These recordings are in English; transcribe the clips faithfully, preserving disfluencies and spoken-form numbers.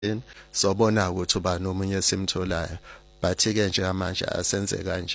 sobona ukuthi uba nomunye esimtholayo but ke nje manje asenze kanje.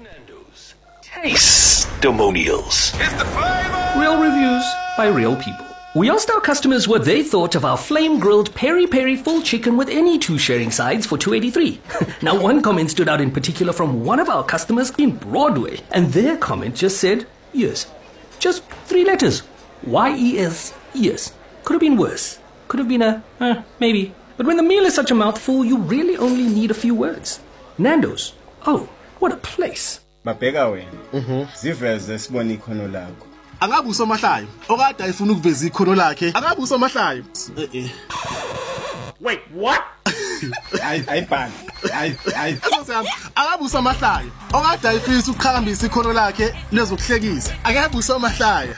Testimonials. Real reviews by real people. We asked our customers what they thought of our flame-grilled peri-peri full chicken with any two sharing sides for two eighty-three. Now, one comment stood out in particular from one of our customers in Broadway, and their comment just said, yes. Just three letters. Y E S, yes. Could have been worse. Could have been a, uh, maybe. But when the meal is such a mouthful, you really only need a few words. Nando's. Oh, what a place. Babheka wena. Mhm. Siveze sibone ikhono lakho. Angabe usomahlayo okade ayifuna ukuveza ikhono lakhe. Angabe usomahlayo. Eh eh. Wait, what? Ay ayibhani. Ay ay. Asosiyami, angabe usomahlayo okade ayifisa ukuqhakambisa ikhono lakhe lezokuhlekisa. Angabe usomahlayo.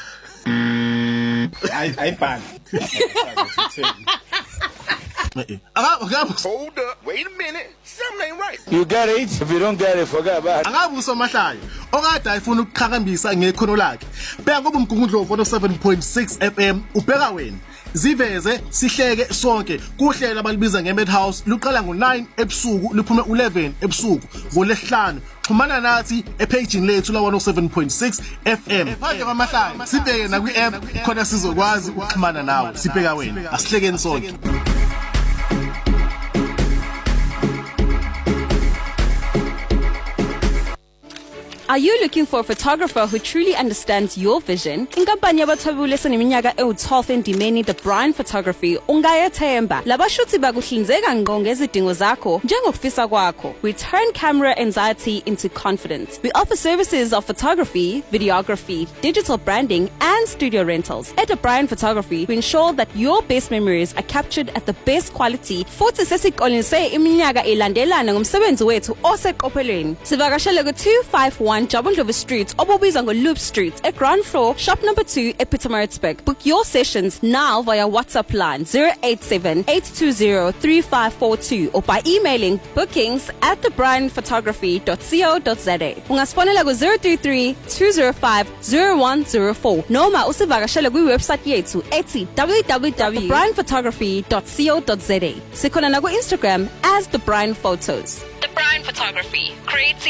Ay ayibhani. Hold up, wait a minute, something ain't right. You get it? If you don't get it, forget about it. Angabe usomahlayo okade ayifuna ukuqhakambisa ngekhono lakhe. Bheka ngoba umgungundlovu one oh seven point six F M ubheka wena. Ziveze sihleke sonke kuhlela abalibiza ngeMadhouse luqala ngo nine ebusuku luphume eleven ebusuku ngolesihlanu. Xhumana nathi epagini lethu la one oh seven point six F M. Manje kwamahlaya sibheke na kwi app khona sizokwazi ukuxhumana nawe. Sibheka wena asihlekeni sonke. Are you looking for a photographer who truly understands your vision? Inkampani yabathwebuli eseneminyaka ewu twelve endimeni The Brine Photography ungayethemba. Labashuthi bakuhlinzeka ngqo ngezidingo zakho njengokufisa kwakho. We turn camera anxiety into confidence. We offer services of photography, videography, digital branding and studio rentals. At The Brine Photography, we ensure that your best memories are captured at the best quality. Futhi sesiqolise iminyaka elandelana ngomsebenzi wethu oseqophelweni. Sivakashele ku two fifty-one Jabundlovu Street, Obobiza Loop Street, at ground floor, shop number two, at Pietermaritzburg. Book your sessions now via WhatsApp line zero eight seven, eight two zero, three five four two or by emailing bookings at the brine photography dot co dot za. Ungasfonela ku zero three three, two zero five, zero one zero four. Noma usivakashele kwi-website yethu ethi w w w dot the brine photography dot co dot za. Sikhona na ku Instagram as The Brine Photos. The Brine Photography, creating